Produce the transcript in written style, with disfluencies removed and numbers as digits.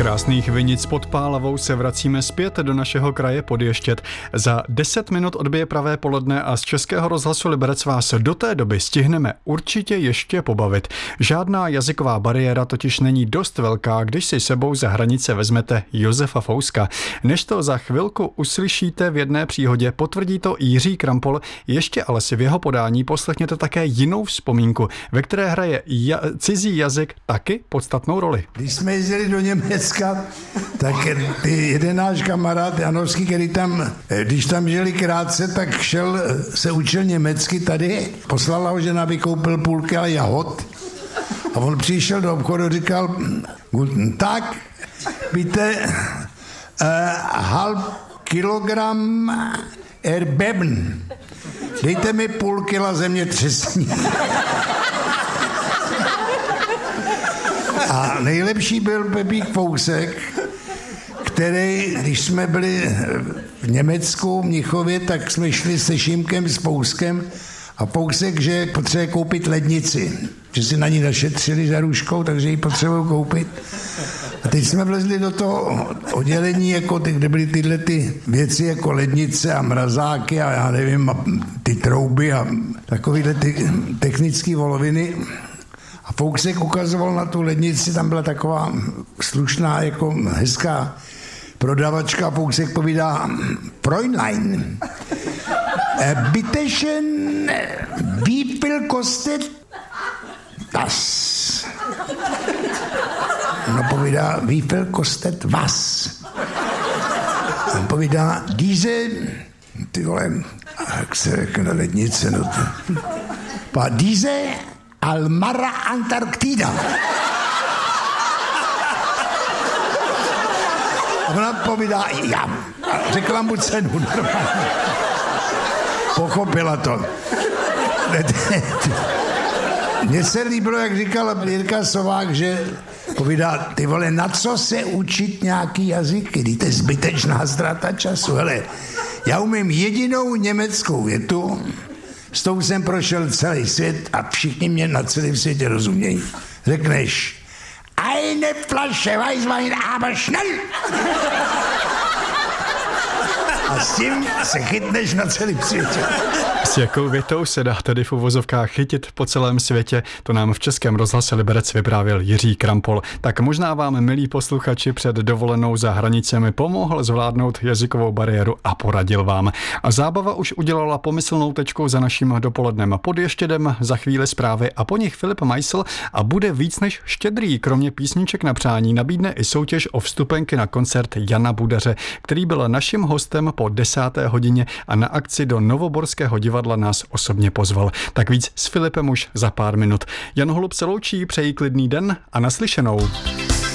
Krásných Vinic pod Pálavou se vracíme zpět do našeho kraje Podještěd. Za 10 minut odbije pravé poledne a z Českého rozhlasu Liberec vás do té doby stihneme určitě ještě pobavit. Žádná jazyková bariéra totiž není dost velká, když si sebou za hranice vezmete Josefa Fouska. Než to za chvilku uslyšíte v jedné příhodě, potvrdí to Jiří Krampol, ještě ale si v jeho podání poslechněte také jinou vzpomínku, ve které hraje cizí jazyk taky podstatnou roli. Když jsme jezdili do Německa, tak jeden náš kamarád Janovský, který tam, když tam žili krátce, tak se učil německy tady. Poslala ho žena, aby koupil půl kila jahod. A on přišel do obchodu a říkal, guten Tag, bitte halb kilogram Erdbeeren. Dejte mi půl kila zemětřesení. A nejlepší byl Pepík Fousek, který, když jsme byli v Německu, v Mnichově, tak jsme šli se Šimkem, s Fouskem a Fousek, že potřebuje koupit lednici, že si na ní našetřili za růžkou, takže ji potřebují koupit. A teď jsme vlezli do toho oddělení, jako kde byly tyhle ty věci jako lednice a mrazáky a já nevím, a ty trouby a takovýhle ty technické voloviny. A Fousek ukazoval na tu lednici, tam byla taková slušná, jako hezká prodavačka a Fousek povídá Fräulein, bitte schön, wie viel kostet das? Ona povídá, wie viel kostet was? On povídá, diese, ty vole, jak se řekne lednice, no to, diese Almara Antarktida. A ona povídá, já. A řekla mu cenu normálně. Pochopila to. Mně se líbilo, jak říkal Jirka Sovák, že povídá, ty vole, na co se učit nějaký jazyky? To je zbytečná ztráta času. Hele, já umím jedinou německou větu, s tou jsem prošel celý svět a všichni mě na celém světě rozumějí. Řekneš, eine Flasche Weißwein, aber schnell! A s tím se chytneš na celém světě. S jakou větou se dá tedy v uvozovkách chytit po celém světě, to nám v Českém rozhlase Liberec vyprávěl Jiří Krampol. Tak možná vám, milí posluchači, před dovolenou za hranicemi pomohl zvládnout jazykovou bariéru a poradil vám. A zábava už udělala pomyslnou tečku za naším dopolednem Podještědem, za chvíli zprávy a po nich Filip Meissl a bude víc než štědrý. Kromě písniček na přání nabídne i soutěž o vstupenky na koncert Jana Budaře, který byl naším hostem po 10. hodině a na akci do Novoborského divadla nás osobně pozval. Tak víc s Filipem už za pár minut. Jan Holub se loučí, přejí klidný den a naslyšenou.